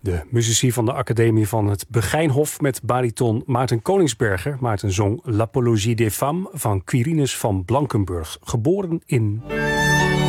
De muzici van de Academie van het Begijnhof met bariton Maarten Koningsberger. Maarten zong L'Apologie des Femmes van Quirinus van Blankenburg, geboren in